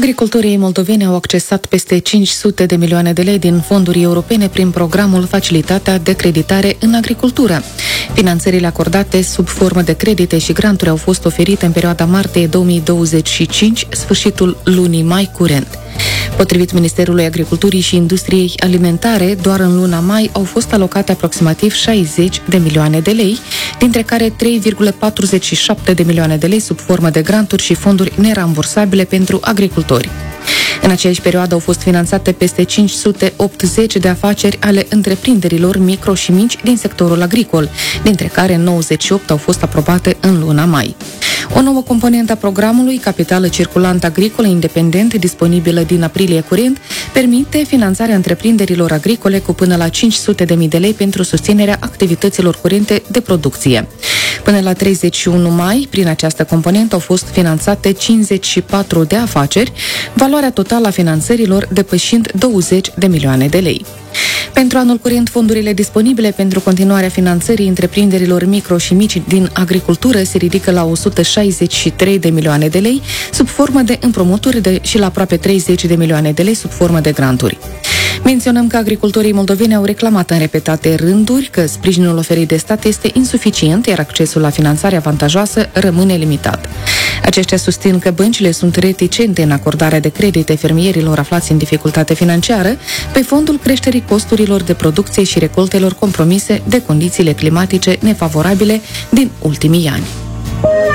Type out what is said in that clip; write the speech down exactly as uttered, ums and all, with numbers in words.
Agricultorii moldoveni au accesat peste cinci sute de milioane de lei din fonduri europene prin programul Facilitatea de Creditare în Agricultură. Finanțările acordate sub formă de credite și granturi au fost oferite în perioada martie două mii douăzeci și cinci, sfârșitul lunii mai curent. Potrivit Ministerului Agriculturii și Industriei Alimentare, doar în luna mai au fost alocate aproximativ șaizeci de milioane de lei, dintre care trei virgulă patruzeci și șapte de milioane de lei sub formă de granturi și fonduri nerambursabile pentru agricultori. În aceeași perioadă au fost finanțate peste cinci sute optzeci de afaceri ale întreprinderilor micro și mici din sectorul agricol, dintre care nouăzeci și opt au fost aprobate în luna mai. O nouă componentă a programului, Capitală Circulantă Agricolă Independent, disponibilă din aprilie curent, permite finanțarea întreprinderilor agricole cu până la cinci sute de mii de lei pentru susținerea activităților curente de producție. Până la treizeci și unu mai, prin această componentă au fost finanțate cincizeci și patru de afaceri, valoarea totală a finanțărilor depășind douăzeci de milioane de lei. Pentru anul curent, fondurile disponibile pentru continuarea finanțării întreprinderilor micro și mici din agricultură se ridică la o sută șaizeci și trei de milioane de lei sub formă de împrumuturi de, și la aproape treizeci de milioane de lei sub formă de granturi. Menționăm că agricultorii moldoveni au reclamat în repetate rânduri că sprijinul oferit de stat este insuficient, iar accesul la finanțare avantajoasă rămâne limitat. Aceștia susțin că băncile sunt reticente în acordarea de credite fermierilor aflați în dificultate financiară pe fondul creșterii costurilor de producție și recoltelor compromise de condițiile climatice nefavorabile din ultimii ani.